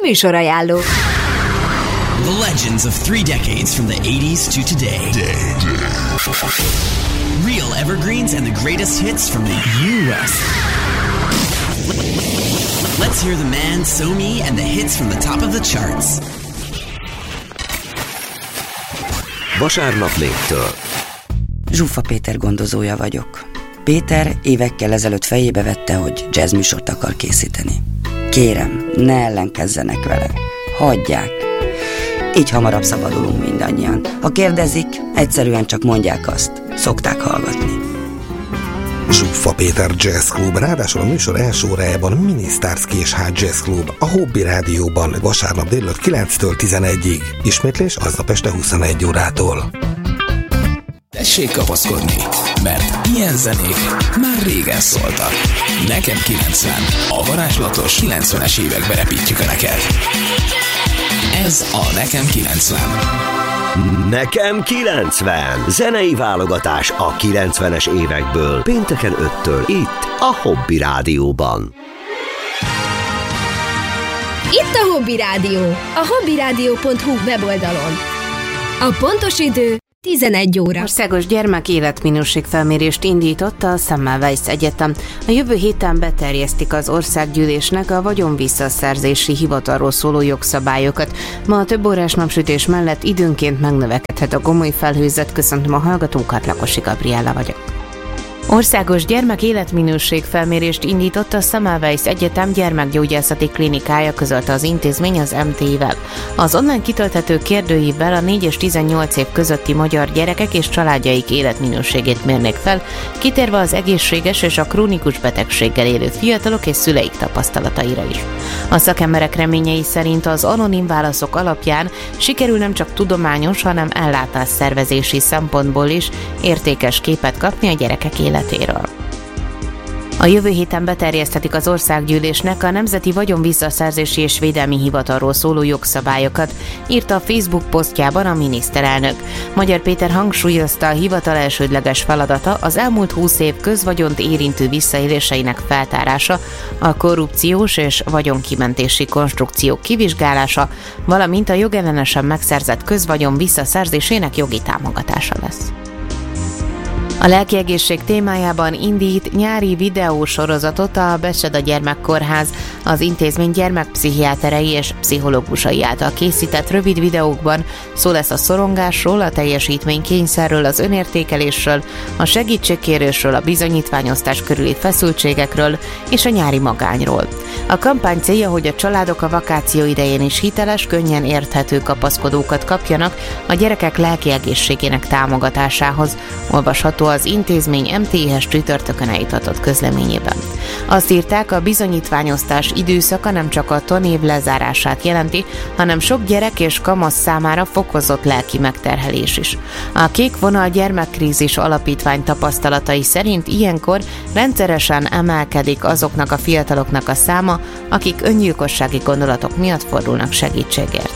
Műsorajánló. The legends of 3 decades from the 80s to today. Real evergreens and the greatest hits from the U.S. Let's hear the man, So-Me, and the hits from the top of the charts. Vasárnap 4-től. Zsuffa Péter gondozója vagyok. Péter évekkel ezelőtt fejébe vette, hogy jazzműsort akar készíteni. Kérem, ne ellenkezzenek vele. Hagyják. Így hamarabb szabadulunk mindannyian. Ha kérdezik, egyszerűen csak mondják azt. Szokták hallgatni. Zsuffa Péter Jazz Club, ráadásul a műsor első órájában Minisztárszky és H. Jazz Club, a Hobby Rádióban, vasárnap délelőtt 9-től 11-ig. Ismétlés aznap este 21 órától. Tessék kapaszkodni, mert ilyen zenék már régen szóltak. Nekem 90, a varázslatos 90-es évekbe repítjük a neked. Ez a Nekem 90. Nekem 90. Zenei válogatás a 90-es évekből. Pénteken 5-től itt a Hobby Rádióban. Itt a Hobby Rádió, a hobbyradio.hu weboldalon. A pontos idő 11 óra. Országos gyermek-életminőségfelmérést indított a Semmelweis Egyetem. A jövő héten beterjesztik az országgyűlésnek a vagyonvisszaszerzési hivatalról szóló jogszabályokat. Ma a több órás napsütés mellett időnként megnövekedhet a gomoly felhőzet. Köszöntöm a hallgatókat, Lakosi Gabriella vagyok. Országos gyermek-életminőségfelmérést indított a Semmelweis Egyetem gyermekgyógyászati klinikája, közölte az intézmény az MTI-vel. Az online kitölthető kérdőívvel a 4 és 18 év közötti magyar gyerekek és családjaik életminőségét mérnék fel, kitérve az egészséges és a krónikus betegséggel élő fiatalok és szüleik tapasztalataira is. A szakemberek reményei szerint az anonim válaszok alapján sikerül nem csak tudományos, hanem ellátásszervezési szempontból is értékes képet kapni a gyerekek életéről. A jövő héten beterjesztetik az országgyűlésnek a Nemzeti Vagyonvisszaszerzési és Védelmi Hivatalról szóló jogszabályokat, írta a Facebook posztjában a miniszterelnök. Magyar Péter hangsúlyozta, a hivatal elsődleges feladata az elmúlt 20 év közvagyont érintő visszaéléseinek feltárása, a korrupciós és vagyonkimentési konstrukciók kivizsgálása, valamint a jogellenesen megszerzett közvagyon visszaszerzésének jogi támogatása lesz. A lelkiegészség témájában indít nyári videósorozatot a Beseda Gyermekkórház. Az intézmény gyermekpszichiáterei és pszichológusai által készített rövid videókban szó lesz a szorongásról, a teljesítménykényszerről, az önértékelésről, a segítségkérésről, a bizonyítványosztás körüli feszültségekről és a nyári magányról. A kampány célja, hogy a családok a vakáció idején is hiteles, könnyen érthető kapaszkodókat kapjanak a gyerekek lelkiegészségének támogatásához. Olvasható az intézmény MTI-hez csütörtökön eljutatott közleményében. Azt írták, a bizonyítványosztás időszaka nem csak a tanév lezárását jelenti, hanem sok gyerek és kamasz számára fokozott lelki megterhelés is. A Kék Vonal Gyermekkrízis Alapítvány tapasztalatai szerint ilyenkor rendszeresen emelkedik azoknak a fiataloknak a száma, akik öngyilkossági gondolatok miatt fordulnak segítségért.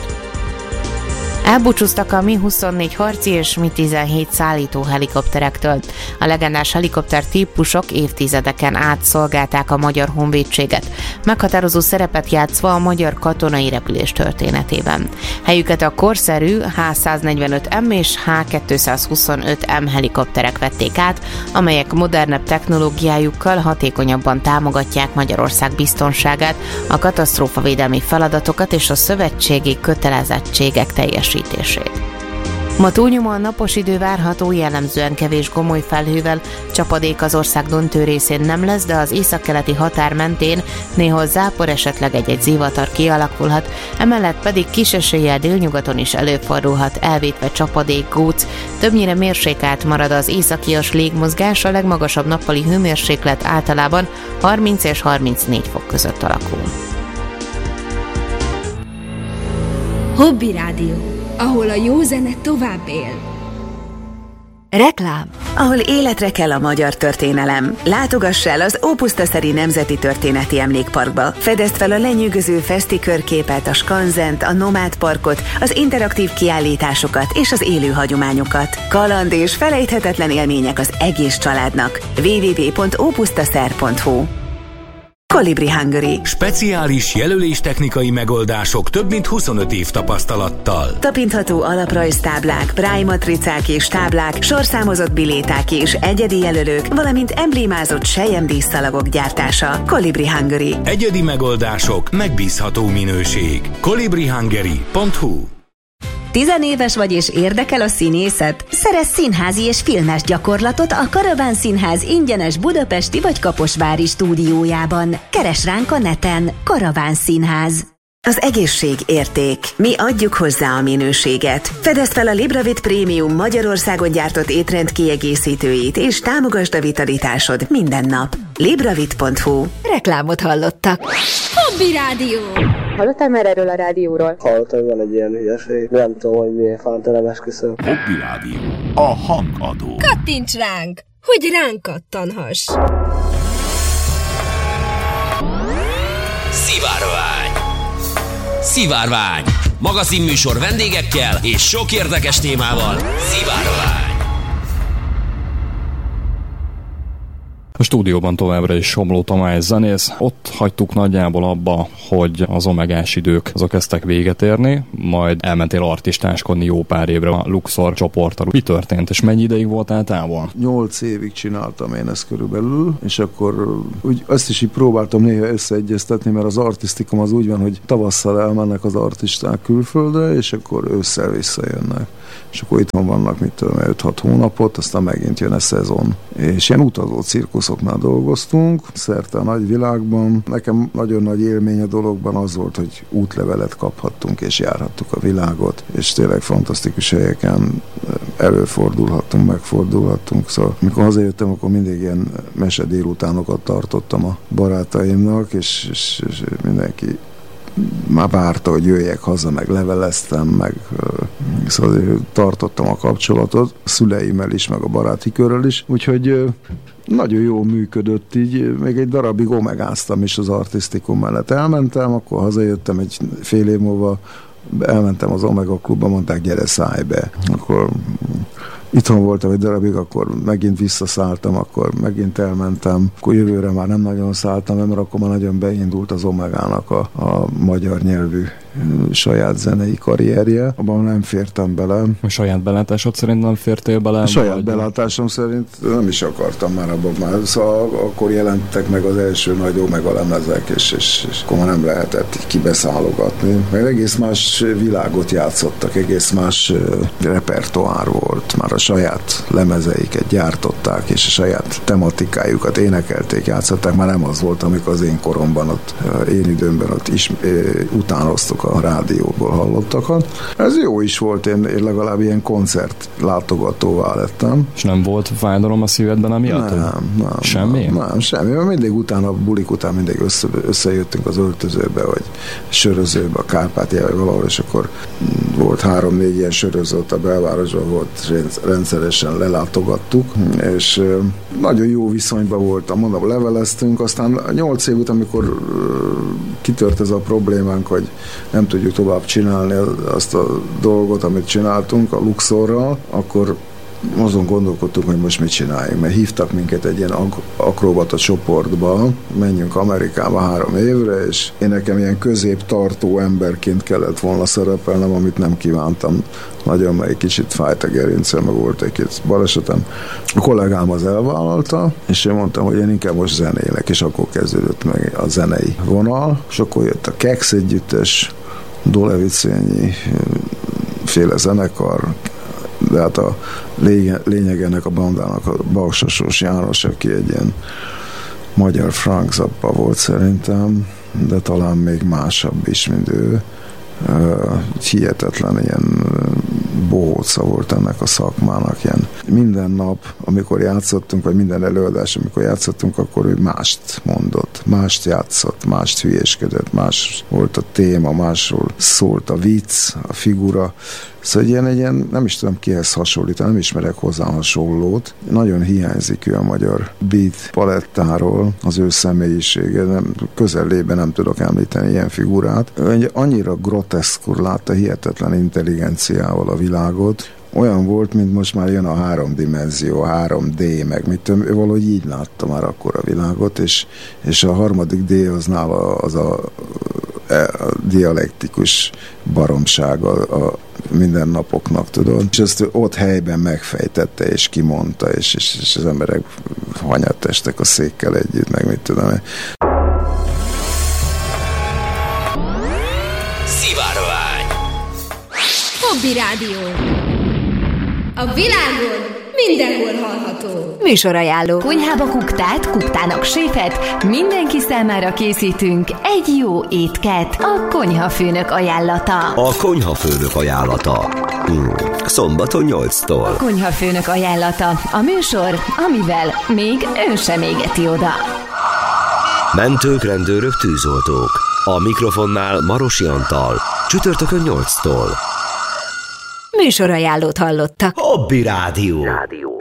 Elbúcsúztak a Mi-24 harci és Mi-17 szállító helikopterektől. A legendás helikopter típusok évtizedeken át szolgálták a magyar honvédséget, meghatározó szerepet játszva a magyar katonai repülés történetében. Helyüket a korszerű H-145M és H-225M helikopterek vették át, amelyek modernebb technológiájukkal hatékonyabban támogatják Magyarország biztonságát, a katasztrófavédelmi feladatokat és a szövetségi kötelezettségek teljesítését. Ma túlnyomó a napos idő várható, jellemzően kevés gomoly felhővel, csapadék az ország döntő részén nem lesz, de az északkeleti határ mentén néhol zápor, esetleg egy-egy zivatar kialakulhat, emellett pedig kis eséllyel délnyugaton is előfordulhat, elvétve csapadék, góc, többnyire mérsékelt marad az északias légmozgás, a legmagasabb nappali hőmérséklet általában 30 és 34 fok között alakul. Hobby Rádió, ahol a jó zene tovább él. Reklám. Ahol életre kell a magyar történelem. Látogass el az Ópusztaszeri Nemzeti Történeti Emlékparkba. Fedezd fel a lenyűgöző feszti körképet, a skanzent, a nomád parkot, az interaktív kiállításokat és az élő hagyományokat. Kaland és felejthetetlen élmények az egész családnak. www.opusztaszer.hu Kolibri Hungary. Speciális jelöléstechnikai megoldások több mint 25 év tapasztalattal. Tapintható alaprajztáblák, Braille matricák és táblák, sorszámozott biléták és egyedi jelölők, valamint emblémázott selyemdíszszalagok gyártása. Kolibri Hungary. Egyedi megoldások, megbízható minőség. kolibrihungary.hu. 10 éves vagy és érdekel a színészet? Szerezz színházi és filmes gyakorlatot a Karaván Színház ingyenes budapesti vagy kaposvári stúdiójában. Keresd ránk a neten. Karaván Színház. Az egészség érték. Mi adjuk hozzá a minőséget. Fedezd fel a Libravit Prémium Magyarországon gyártott étrend kiegészítőit, és támogasd a vitalitásod minden nap. Libravit.hu. Reklámot hallottak. Hobby Rádió. Hallottál már erről a rádióról? Hallottam, van egy ilyen hülyeség. Nem tudom, hogy miért fántelen esküszöm. Hobby Rádió. A hangadó. Kattints ránk, hogy ránk kattanhass. Szivárvány. Szivárvány. Magazinműsor vendégekkel és sok érdekes témával. Szivárvány. A stúdióban továbbra is Somló Tamás zenész. Ott hagytuk nagyjából abba, hogy az omegás idők azok kezdtek véget érni, majd elmentél artistáskodni jó pár évre a Luxor csoporttal. Mi történt, és mennyi ideig voltál távol? 8 évig csináltam én ezt körülbelül, és akkor úgy azt is így próbáltam néha összeegyeztetni, mert az artisztikum az úgy van, hogy tavasszal elmennek az artisták külföldre, és akkor ősszel visszajönnek. És akkor itthon vannak, 5-6 hónapot, aztán megint jön a szezon. És ilyen utazó cirkuszoknál dolgoztunk, szerte a nagyvilágban. Nekem nagyon nagy élmény a dologban az volt, hogy útlevelet kaphattunk, és járhattuk a világot, és tényleg fantasztikus helyeken előfordulhattunk, megfordulhattunk. Szóval amikor hazajöttem, akkor mindig ilyen mese délutánokat tartottam a barátaimnak, és mindenki már várta, hogy jöjjek haza, meg leveleztem, meg szóval tartottam a kapcsolatot a szüleimmel is, meg a baráti körrel is, úgyhogy nagyon jól működött így, még egy darabig omegáztam is az artisztikum mellett. Elmentem, akkor hazajöttem egy fél év múlva, elmentem az Omega klubba, mondták, gyere, szállj be. Akkor itthon voltam egy darabig, akkor megint visszaszálltam, akkor megint elmentem, akkor jövőre már nem nagyon szálltam, mert akkor már nagyon beindult az Omegának a magyar nyelvű saját zenei karrierje, abban nem fértem bele. A saját belátásod szerint nem fértél bele? A saját belátásom szerint nem is akartam már abban már. Szóval akkor jelentek meg az első nagy Omega lemezek, és akkor már nem lehetett kibeszálogatni. Meg egész más világot játszottak, egész más repertoár volt. Már a saját lemezeiket gyártották, és a saját tematikájukat énekelték, játszották. Már nem az volt, amikor az én koromban, ott, én időmben ott is utánoztuk a rádióból hallottakat. Ez jó is volt, én legalább ilyen koncert látogatóvá lettem. És nem volt fájdalom a szívedben emiatt? Nem. Semmi? Nem, semmi. Mindig utána, a bulik után mindig összejöttünk az öltözőbe, vagy sörözőbe, a Kárpátiába valahol, és akkor volt 3-4 ilyen söröző a belvárosban, volt, rendszeresen lelátogattuk, és nagyon jó viszonyban voltam, mondom, leveleztünk, aztán 8 év után, amikor kitört ez a problémánk, hogy nem tudjuk tovább csinálni azt a dolgot, amit csináltunk a Luxorral, akkor azon gondolkodtunk, hogy most mit csináljunk, mert hívtak minket egy ilyen akrobata csoportba, menjünk Amerikába 3 évre, és én nekem ilyen középtartó emberként kellett volna szerepelnem, amit nem kívántam. Nagyon, mert egy kicsit fájt a gerincem, meg volt egy-két balesetem. A kollégám az elvállalta, és én mondtam, hogy én inkább most zenélek, és akkor kezdődött meg a zenei vonal, és akkor jött a Kex együttes, Dolevicényi féle zenekar, de hát a lényeg ennek a bandának a Bausasós János, aki egy ilyen magyar Frank Zappa volt szerintem, de talán még másabb is, mint ő. Hihetetlen ilyen bohóca volt ennek a szakmának. Ilyen minden nap, amikor játszottunk, vagy minden előadás, amikor játszottunk, akkor ő mást mondott, mást játszott, mást hülyéskedett, más volt a téma, másról szólt a vicc, a figura. Szóval egy ilyen, nem is tudom kihez hasonlítani, nem ismerek hozzá hasonlót. Nagyon hiányzik ő a magyar beat palettáról, az ő személyisége, közellében nem tudok említeni ilyen figurát. Ő annyira groteszkul látta hihetetlen intelligenciával a világot, olyan volt, mint most már jön a 3 dimenzió, 3D, meg mit tudom, valahogy így látta már akkor a világot, és a 3. D az nála az a dialektikus baromság a mindennapoknak, tudod. És ezt ott helyben megfejtette, és kimondta, és az emberek hanyattestek a székkel együtt, meg mit tudom. Szivárvány. Hobby Rádió. A világon mindenhol hallható. Műsorajánló. Konyhába kuktát, kuktának séfet, mindenki számára készítünk egy jó étket. A konyhafőnök ajánlata. A konyhafőnök ajánlata. Szombaton 8-tól. A konyhafőnök ajánlata. A műsor, amivel még ön sem égeti oda. Mentők, rendőrök, tűzoltók. A mikrofonnál Marosi Antal. Csütörtökön 8-tól. Műsorajánlót hallottak. Hobby Rádió.